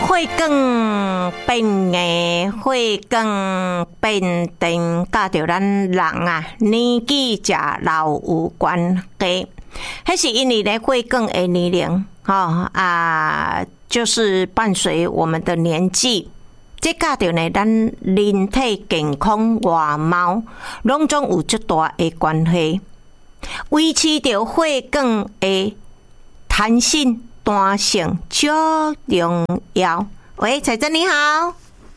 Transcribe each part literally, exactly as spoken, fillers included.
血管变硬，血管变长，甲着咱人啊年纪食老有关系。迄是因为咧血管的年龄，吼、哦、啊，就是伴随我们的年纪，这甲着呢咱人体健康外貌，拢总有足大的关系。维持着血管的弹性。弹性最重要。喂，彩珍你好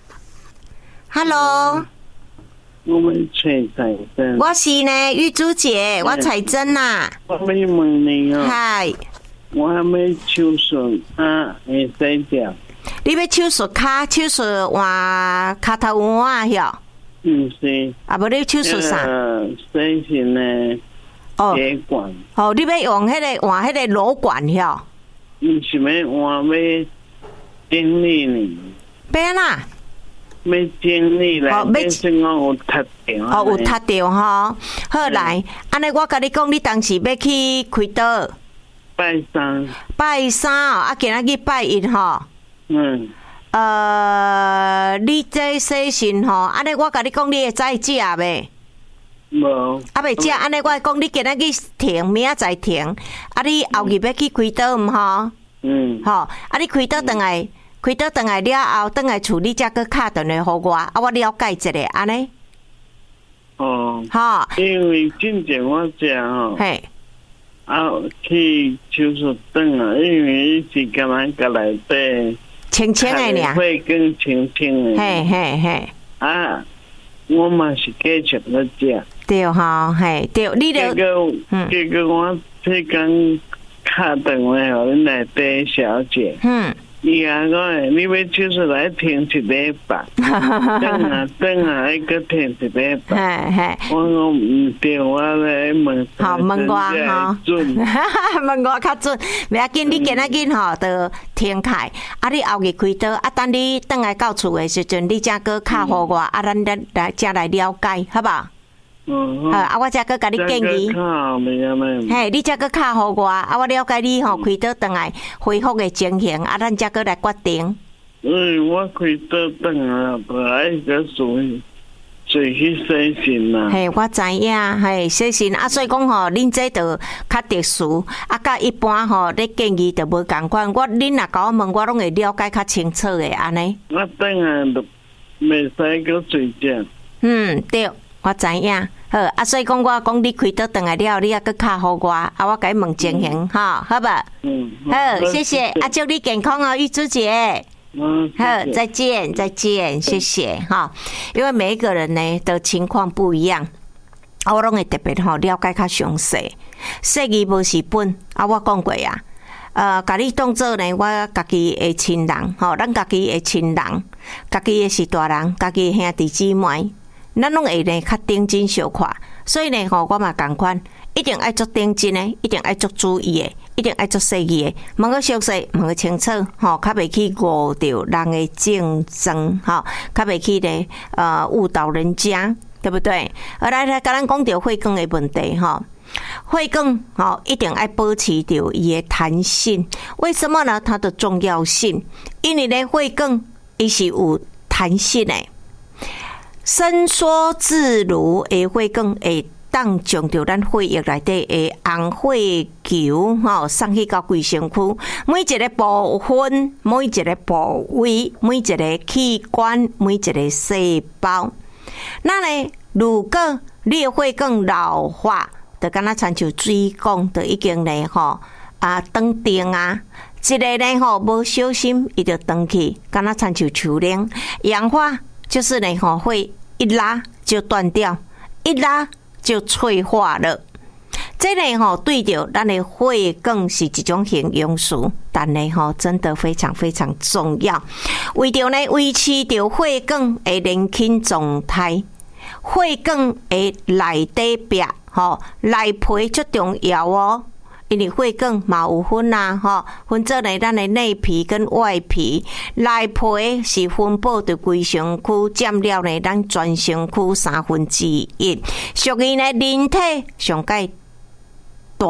，Hello， 我们彩彩珍， 我是呢玉珠姐，我彩珍呐。 我没问你哦， 嗨， 我还没手术啊，会洗掉。 你要手术骹，手术换骹头腕哟？ 不是， 啊，无你手术啥？ 呃，洗身的血管。 哦，你要用迄、那个换迄个瘘管哟？ 唔是要换要整理呢？ 要哪？ 要整理来， 哦， 要算我有踢掉。 哦，有踢掉吼。好来，安尼我甲你讲，你当时要去开刀？ 拜三。 拜三哦，啊，今仔日拜一吼。 嗯。 呃，你这洗身吼，安尼我甲你讲，你会再食袂？ 无。 啊，袂食，安尼我讲，你今仔日停，明仔载停。啊，你后日要去开刀毋吼？ 嗯。 吼，啊，你开刀倒来，开刀倒来了后，倒来厝你才去敲电话互我，啊，我了解一下，安尼。 哦。 吼。 因为之前我食吼。 嘿。 啊，去手术灯啊，因为伊是干嘛个内底清清的尔， 血管清清的。 嘿嘿嘿。 啊，我嘛是继续咧食。 对吼，嘿，对，你就结果，嗯，结果我迄天打电话互恁内底小姐，嗯，伊啊讲，你要手术来停一礼拜，等啊等啊，还搁停一礼拜，嘿嘿，我讲唔对，我来问， 好问我吼， 准， 问我较准，袂要紧，你今仔日吼就停开，啊，你后日开刀，啊，等你转来到厝的时阵，你才搁敲互我，啊，咱来来才来了解，好不好？ 嗯， 好，啊，我才搁甲你建议，嘿，你才搁敲互我，啊，我了解你吼开刀转来恢复的情形，啊，咱才搁来决定。 嗯，我开刀转啊，不爱个做，随去洗身啦。 嘿，我知影，嘿，洗身啊，所以讲吼，恁这就较特殊，啊，甲一般吼，你建议就无共款。我恁若甲我问，我拢会了解较清楚的安尼。 我转啊，就袂使搁睡觉。嗯， 对。我知影，好啊，所以讲我讲你开刀转来了，你也搁敲互我，啊，我甲你问情形，哈、嗯，好吧？嗯，好，谢谢，啊，祝你健康哦，玉珠姐。嗯，好，再见，再见，谢谢哈。因为每一个人呢的情况不一样，啊，我拢会特别吼了解较详细。说字无是本，啊，我讲过啊。呃，甲你当做呢，我家己的亲人，吼，咱家己的亲人，家己的是大人，家己的兄弟姊妹。咱拢会呢较认真小看，所以呢吼，我嘛共款，一定爱做认真的，一定爱做注意的，一定爱做细意的，问个详细，问个清楚，吼，较袂去误掉人的竞争，吼，较袂去呢呃误导人家，对不对？而来来，甲咱讲到血管的问题，吼，血管吼一定爱保持着伊的弹性，为什么呢？它的重要性，因为呢血管伊是有弹性的。伸缩自如的血管会当将着咱血液内底的红血球吼送去到规身躯，每一个部分、每一个部位、每一个器官、每一个细胞。那呢，如果你的血管老化，就敢若亲像水管，就已经呢吼啊断电啊。一个呢吼无小心，伊就断去，敢若亲像树林氧化。就是呢，吼会一拉就断掉，一拉就脆化了。这呢，吼对着咱的血管是一种形容词，但呢，吼真的非常非常重要。为着呢维持着血管的年轻状态，血管的内底壁，吼内皮最重要哦。因为血管嘛有分啊，吼，分做呢咱的内皮跟外皮，内皮是分布伫规身躯，占了呢咱全身躯三分之一，属于呢人体上界大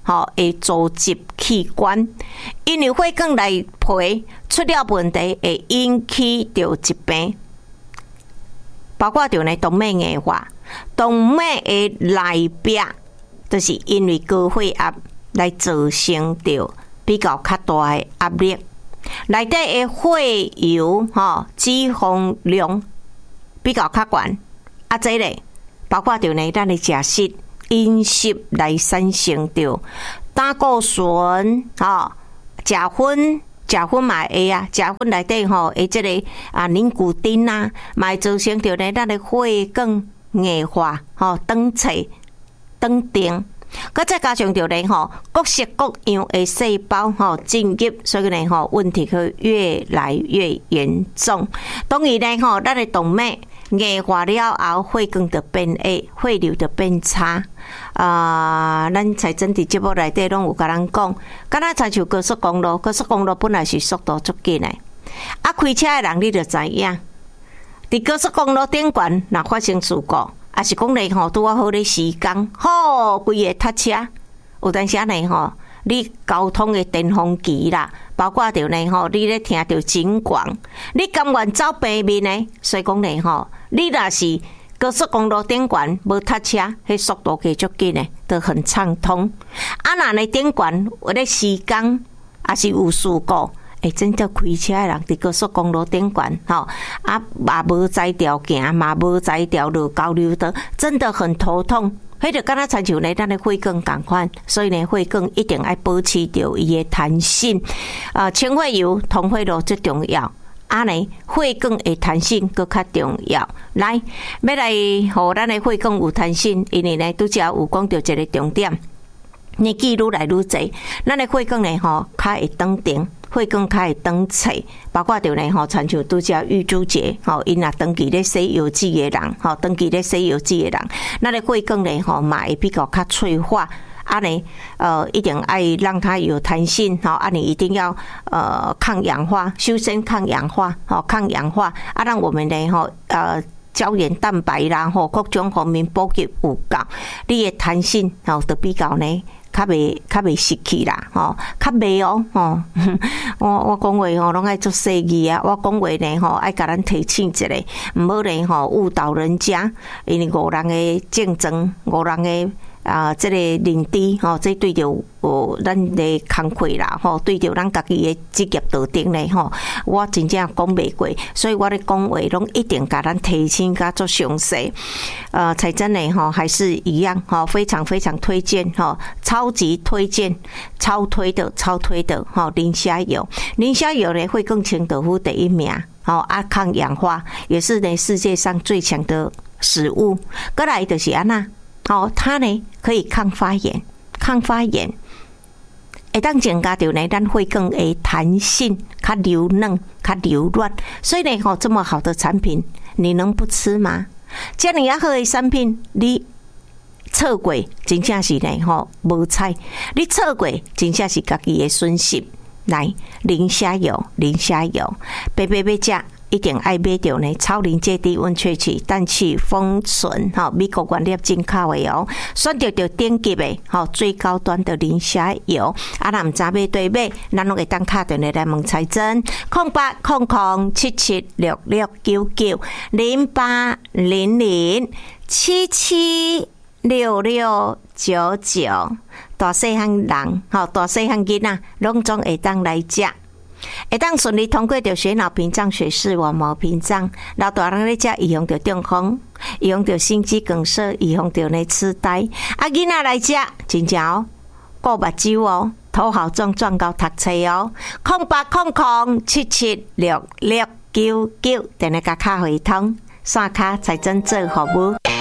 吼会组织器官，因为血管内皮出了问题，会引起着疾病，包括着呢动脉硬化。动脉的内壁，就是因为高血压来造成着比较较大的压力，内底的血油吼脂肪量比较较悬，啊，这个包括着呢咱的食食饮食来产生着胆固醇吼，食薰。食薰嘛会啊，食薰内底吼，诶，即个啊凝固丁啊，嘛会造成着呢咱的血管硬化，吼，长脆、长定，佮再加上着呢吼，各式各样的细胞吼进入，所以呢吼问题会越来越严重。当然呢吼，咱的动脉硬化了后，血管就变矮，血流就变差。啊、呃，咱财政伫节目内底拢有甲咱讲，敢若亲像高速公路，高速公路本来是速度足紧的，啊，开车的人你就知影，伫高速公路顶悬若发生事故，啊是讲咧吼，拄啊好咧时间，好规个塞车，有当时呢吼，你交通的电风机啦，包括着呢吼，你咧听着警广，你甘愿走平面呢？所以讲咧吼，你若是高速公路顶悬无塞车，迄速度加足紧的，都很畅通。啊，若呢顶悬有咧时间，也是有事故，诶，真正开车的人伫高速公路顶悬，吼啊，嘛无在条行，嘛无在条路交流道，真的很头痛。迄就敢若亲像呢，咱的血管共款，所以呢，血管一定要保持着伊的弹性。啊、呃，清血油、通血路最重要。啊呢，血管的弹性搁较重要。来，要来互咱的血管有弹性，因为呢，拄则有讲到一个重点，年纪愈来愈侪，咱的血管呢吼，较会长定，血管较会长脆，包括着呢吼，亲像拄则玉珠姐吼，因若长期咧洗油脂的人，吼，长期咧洗油脂的人，咱的血管呢吼，嘛会比较较脆化。啊呢，呃，一定爱让它有弹性，好，啊，你一定要呃抗氧化，修身抗氧化，好，抗氧化，啊，让我们呢吼，呃，胶原蛋白啦，吼，各种方面补给有够，你的弹性吼，就比较呢。较袂较袂失去啦，吼，较袂哦，吼，我我讲话吼，拢爱做细字啊，我讲话呢吼，爱甲咱提醒一下，毋好呢吼误导人家，因为五人的竞争，五人的啊，这个认知吼，这对着哦咱的工课啦，吼，对着咱家己的职业道德呢，吼，我真正讲袂过，所以我咧讲话拢一定甲咱提醒甲做详细。呃，彩珍呢，吼，还是一样，吼，非常非常推荐，吼，超级推荐，超推的，超推的，吼，磷虾油，磷虾油呢会更清豆腐第一名，吼，啊，抗氧化也是呢世界上最强的食物。过来就是安那。哦，它呢可以抗发炎，抗发炎，会当增加着呢咱血管的弹性，较柔嫩，较柔软。所以呢，吼、哦、这么好的产品，你能不吃吗？这样好的产品，你错过真正是呢吼无彩，你错过真正是家己的损失。来，磷虾油，磷虾油，白白要食。一定爱买到呢，超临界低温萃取氮气封存，哈，美国原料进口的哦，选到着顶级的，哈，最高端的磷虾油。啊，若唔知买对买，咱拢会当打电话来问财政，空八空空七七六六九九零八零零七七六六九九。大细汉人，哈，大细汉囡仔，拢总会当来食。会当顺利通过着血脑屏障、血视网膜屏障，老大人咧食预防着中风，预防着心肌梗塞，预防着呢痴呆。啊，囡仔来食真正哦，顾目睭哦，头好壮壮到读册哦。空八空空七七六六九九，等下甲卡回通，线卡才真做服务。